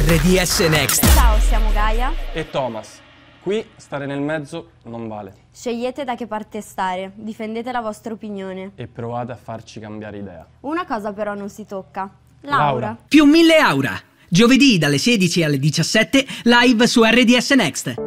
RDS Next. Ciao, siamo Gaia e Thomas. Qui stare nel mezzo non vale. Scegliete da che parte stare, difendete la vostra opinione. E provate a farci cambiare idea. Una cosa però non si tocca. Laura. Più 1000 Aura. Giovedì dalle 16 alle 17 live su RDS Next.